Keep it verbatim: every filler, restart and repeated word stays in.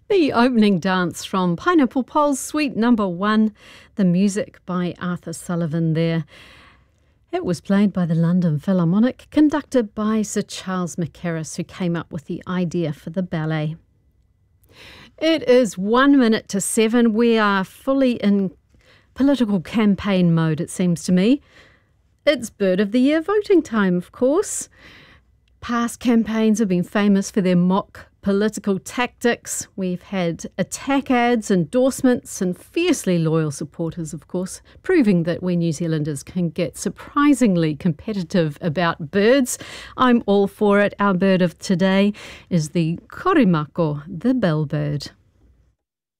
The opening dance from Pineapple Pole's Suite Number One, the music by Arthur Sullivan there. It was played by the London Philharmonic, conducted by Sir Charles Mackerras, who came up with the idea for the ballet. It is one minute to seven. We are fully in political campaign mode, it seems to me. It's Bird of the Year voting time, of course. Past campaigns have been famous for their mock political tactics. We've had attack ads, endorsements, and fiercely loyal supporters, of course, proving that we New Zealanders can get surprisingly competitive about birds. I'm all for it. Our bird of today is the korimako, the bellbird.